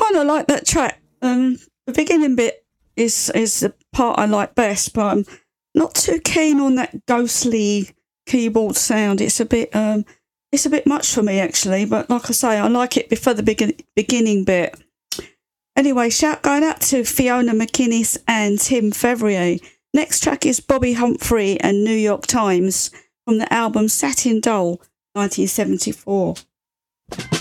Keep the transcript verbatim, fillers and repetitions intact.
kind of like that track. Um, the beginning bit is is the part I like best, but I'm not too keen on that ghostly keyboard sound. It's a bit um, it's a bit much for me actually. But like I say, I like it before the begin- beginning bit. Anyway, shout going out to Fiona McInnes and Tim Fevrier. Next track is Bobby Humphrey and New York Times from the album Satin Doll, nineteen seventy-four.